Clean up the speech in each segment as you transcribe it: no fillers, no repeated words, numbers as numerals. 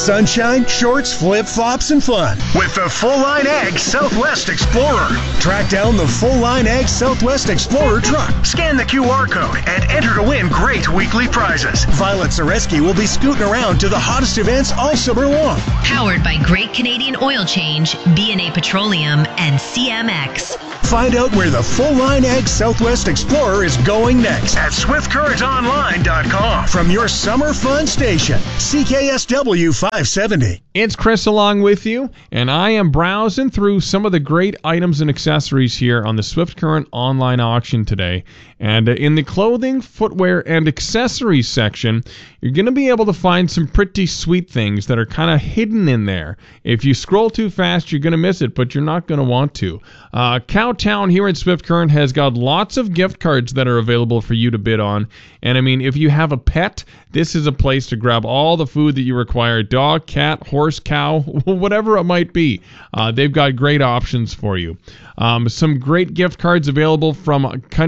Sunshine, shorts, flip-flops, and fun with the full-line Ag Southwest Explorer. Track down the full-line Ag Southwest Explorer truck. Scan the QR code and enter to win great weekly prizes. Violet Zareski will be scooting around to the hottest events all summer long. Powered by Great Canadian Oil Change, B&A Petroleum, and CMX. Find out where the full-line Ag Southwest Explorer is going next at SwiftCurrentOnline.com. From your summer fun station, CKSW 570. It's Chris along with you, and I am browsing through some of the great items and accessories here on the Swift Current online auction today. And in the clothing, footwear, and accessories section, you're going to be able to find some pretty sweet things that are kind of hidden in there. If you scroll too fast, you're going to miss it, but you're not going to want to. Cowtown here at Swift Current has got lots of gift cards that are available for you to bid on. And I mean, if you have a pet, this is a place to grab all the food that you require. Dog, cat, horse, cow, whatever it might be. They've got great options for you. Some great gift cards available from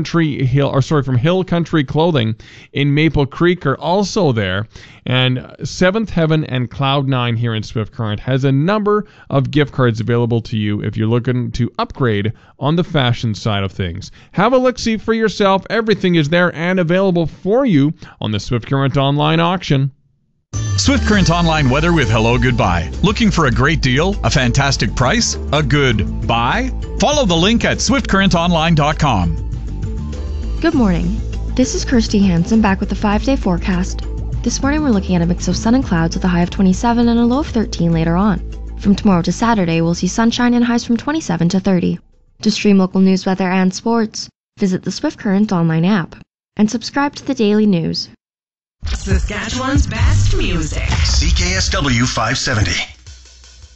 Hill Country Clothing in Maple Creek are also there. And Seventh Heaven and Cloud9 here in Swift Current has a number of gift cards available to you if you're looking to upgrade on the fashion side of things. Have a look-see for yourself. Everything is there and available for you on the Swift Current online auction. Swift Current Online weather with Hello Goodbye. Looking for a great deal, a fantastic price, a good buy? Follow the link at swiftcurrentonline.com. Good morning. This is Kirsty Hansen back with the 5-day forecast. This morning we're looking at a mix of sun and clouds with a high of 27 and a low of 13 later on. From tomorrow to Saturday, we'll see sunshine and highs from 27 to 30. To stream local news, weather, and sports, visit the Swift Current online app and subscribe to the daily news. Saskatchewan's best music. CKSW 570.